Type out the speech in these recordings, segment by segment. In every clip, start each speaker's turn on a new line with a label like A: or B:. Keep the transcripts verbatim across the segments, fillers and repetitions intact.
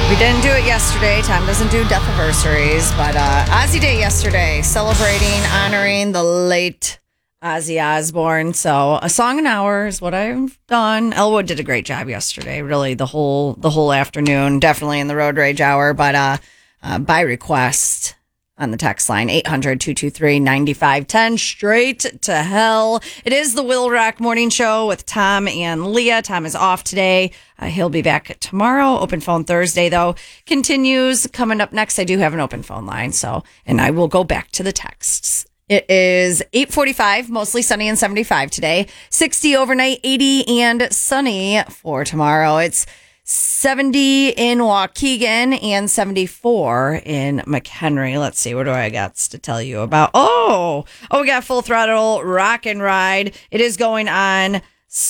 A: We didn't do it yesterday. Tom doesn't do death anniversaries, but uh, Ozzy Day yesterday, celebrating, honoring the late Ozzy Osbourne. So a song an hour is what I've done. Elwood did a great job yesterday. Really, the whole the whole afternoon, definitely in the Road Rage Hour, but uh, uh, by request on the text line, eight hundred, two two three, nine five one zero, straight to hell. It is the Will Rock Morning Show with Tom and Leah. Tom is off today. Uh, he'll be back tomorrow. Open phone Thursday, though, continues. Coming up next, I do have an open phone line, so, and I will go back to the texts. It is eight forty-five, mostly sunny and seventy-five today. sixty overnight, eighty and sunny for tomorrow. It's seventy in Waukegan and seventy-four in McHenry. Let's see, what do I got to tell you about? Oh, oh, we got Full Throttle Rock and Ride. It is going on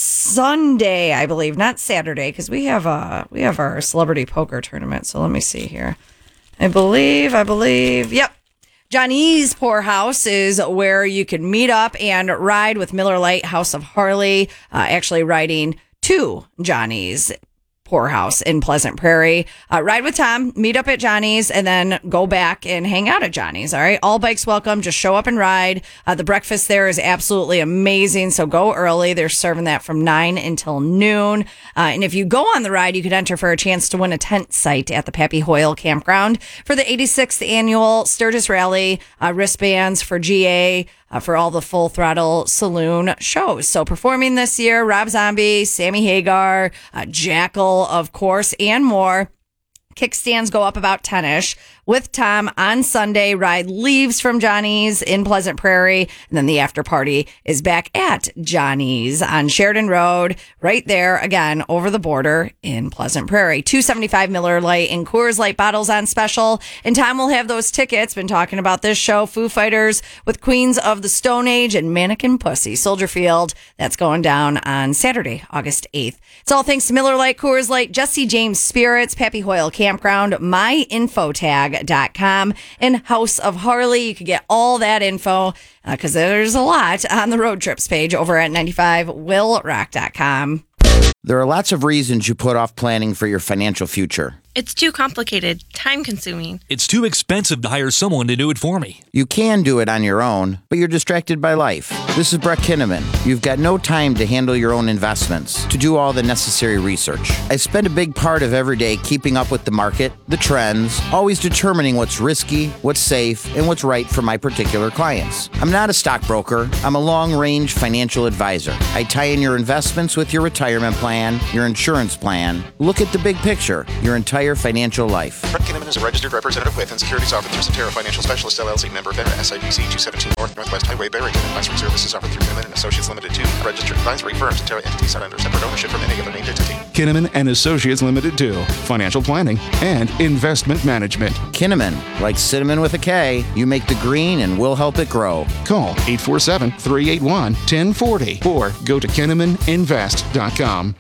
A: Sunday, I believe, not Saturday, because we have uh we have our celebrity poker tournament. So let me see here. I believe, I believe, yep. Johnny's Poorhouse is where you can meet up and ride with Miller Lite House of Harley, uh, actually riding to Johnny's Poorhouse in Pleasant Prairie. Uh, ride with Tom, meet up at Johnny's, and then go back and hang out at Johnny's. All right. All bikes welcome. Just show up and ride. Uh, the breakfast there is absolutely amazing. So go early. They're serving that from nine until noon. Uh, and if you go on the ride, you could enter for a chance to win a tent site at the Pappy Hoyle Campground for the eighty-sixth annual Sturgis Rally, uh, wristbands for G A, Uh, for all the Full Throttle Saloon shows. So performing this year, Rob Zombie, Sammy Hagar, uh, Jackal, of course, and more. Kickstands go up about ten-ish. With Tom on Sunday, ride leaves from Johnny's in Pleasant Prairie, and then the after party is back at Johnny's on Sheridan Road, right there, again, over the border in Pleasant Prairie. two seventy-five Miller Lite and Coors Light bottles on special, and Tom will have those tickets. Been talking about this show, Foo Fighters with Queens of the Stone Age and Mannequin Pussy, Soldier Field. That's going down on Saturday, August eighth. It's all thanks to Miller Lite, Coors Light, Jesse James Spirits, Pappy Hoyle Campground, my info tag dot com, and House of Harley. You can get all that info because uh, there's a lot on the road trips page over at ninety-five will rock dot com.
B: There are lots of reasons you put off planning for your financial future.
C: It's too complicated, time-consuming.
D: It's too expensive to hire someone to do it for me.
B: You can do it on your own, but you're distracted by life. This is Brett Kinnaman. You've got no time to handle your own investments, to do all the necessary research. I spend a big part of every day keeping up with the market, the trends, always determining what's risky, what's safe, and what's right for my particular clients. I'm not a stockbroker. I'm a long-range financial advisor. I tie in your investments with your retirement plan, your insurance plan. Look at the big picture, your entire financial life.
E: Brett Kinnaman is a registered representative with and securities offered through Centera Financial Specialist L L C, member of FINRA, S I B C two seventeen North Northwest Highway, Barrington. Advisory services offered through Kinnaman and Associates Limited two, registered advisory firm. Centera entities are under separate ownership from any other named entity.
F: Kinnaman and Associates Limited two, financial planning and investment management.
B: Kinnaman, like cinnamon with a K, you make the green and we'll help it grow.
F: Call eight four seven, three eight one, one zero four zero or go to kinnaman invest dot com.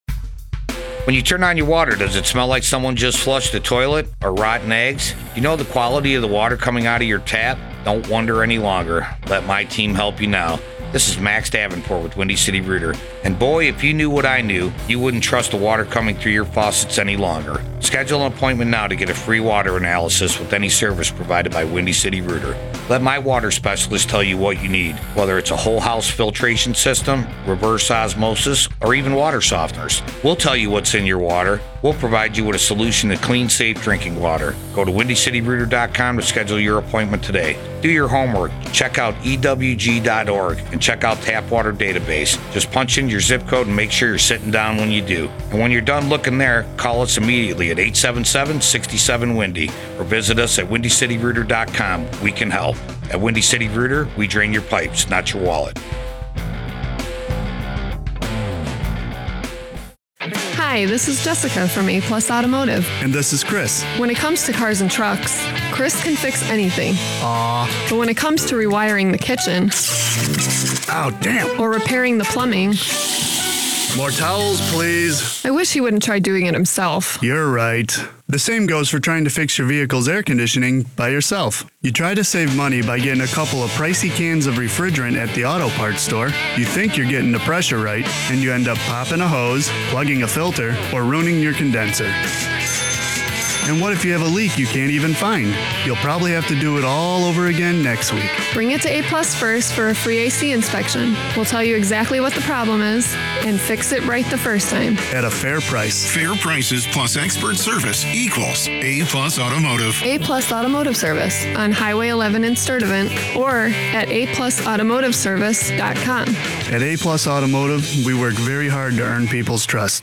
G: When you turn on your water, does it smell like someone just flushed the toilet or rotten eggs? You know the quality of the water coming out of your tap? Don't wonder any longer. Let my team help you now. This is Max Davenport with Windy City Rooter. And boy, if you knew what I knew, you wouldn't trust the water coming through your faucets any longer. Schedule an appointment now to get a free water analysis with any service provided by Windy City Rooter. Let my water specialist tell you what you need, whether it's a whole house filtration system, reverse osmosis, or even water softeners. We'll tell you what's in your water. We'll provide you with a solution to clean, safe drinking water. Go to windy city rooter dot com to schedule your appointment today. Do your homework. Check out E W G dot org and check out Tap Water Database. Just punch in your zip code and make sure you're sitting down when you do. And when you're done looking there, call us immediately at eight seven seven, six seven, Windy or visit us at windy city rooter dot com. We can help. At Windy City Rooter, we drain your pipes, not your wallet.
H: Hi, this is Jessica from A Plus Automotive.
I: And this is Chris.
H: When it comes to cars and trucks, Chris can fix anything.
I: Aw.
H: But when it comes to rewiring the kitchen...
I: Oh, damn.
H: Or repairing the plumbing...
I: More towels, please.
H: I wish he wouldn't try doing it himself.
I: You're right. The same goes for trying to fix your vehicle's air conditioning by yourself. You try to save money by getting a couple of pricey cans of refrigerant at the auto parts store. You think you're getting the pressure right, and you end up popping a hose, plugging a filter, or ruining your condenser. And what if you have a leak you can't even find? You'll probably have to do it all over again next week.
H: Bring it to A Plus first for a free A C inspection. We'll tell you exactly what the problem is and fix it right the first time.
I: At a fair price.
J: Fair prices plus expert service equals A Plus Automotive.
H: A Plus Automotive Service on Highway eleven in Sturtevant or at a plus automotive service dot com.
I: At A Plus Automotive, we work very hard to earn people's trust.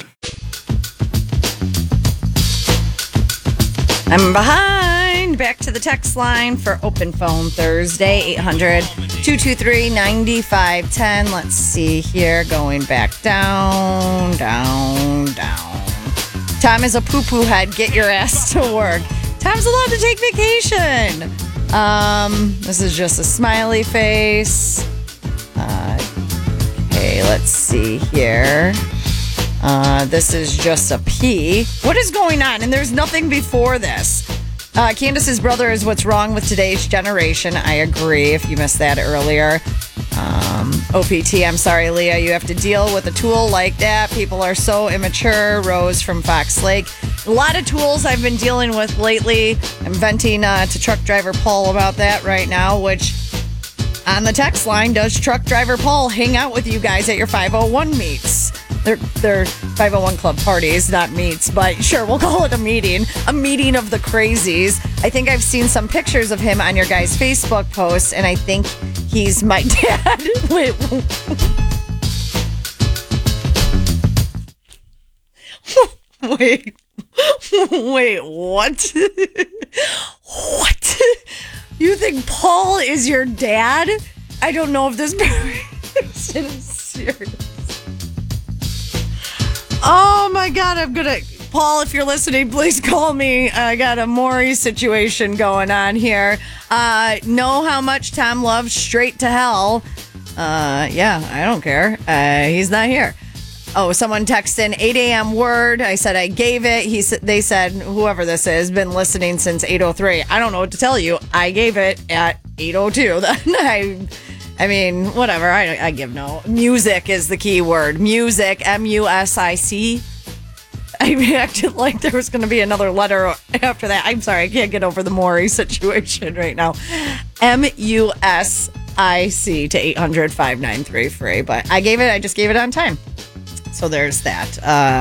A: I'm behind. Back to the text line for Open Phone Thursday, eight hundred, two two three, nine five one zero. Let's see here. Going back down, down, down. Tom is a poo-poo head. Get your ass to work. Tom's allowed to take vacation. Um, this is just a smiley face. Uh, okay, let's see here. Uh, this is just a P. What is going on? And there's nothing before this. Uh, Candace's brother is what's wrong with today's generation. I agree if you missed that earlier. Um, O P T, I'm sorry, Leah. You have to deal with a tool like that. People are so immature. Rose from Fox Lake. A lot of tools I've been dealing with lately. I'm venting uh, to truck driver Paul about that right now, which on the text line, does truck driver Paul hang out with you guys at your five oh one meets? They're, they're five oh one club parties, not meets, but sure, we'll call it a meeting. A meeting of the crazies. I think I've seen some pictures of him on your guys' Facebook posts, and I think he's my dad. Wait. Wait. Wait, what? What? You think Paul is your dad? I don't know if this person is serious. Oh my God, I'm gonna. Paul, if you're listening, please call me. I got a Maury situation going on here. Uh, know how much Tom loves Straight to Hell. Uh, yeah, I don't care. Uh, he's not here. Oh, someone texted in eight a.m. word. I said I gave it. He said they said whoever this is been listening since eight oh three. I don't know what to tell you. I gave it at eight oh two. I, I mean, whatever. I, I give no. Music is the key word. Music. M U S I C. I acted like there was going to be another letter after that. I'm sorry. I can't get over the Maury situation right now. M U S I C to eight hundred, five nine three, free. But I gave it. I just gave it on time. So there's that. Uh,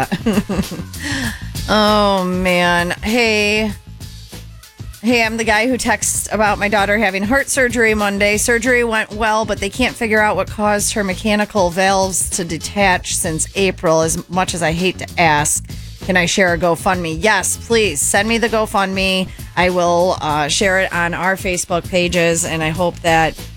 A: oh, man. Hey. Hey, I'm the guy who texts about my daughter having heart surgery Monday. Surgery went well, but they can't figure out what caused her mechanical valves to detach since April. As much as I hate to ask, can I share a GoFundMe? Yes, please. Send me the GoFundMe. I will uh, share it on our Facebook pages, and I hope that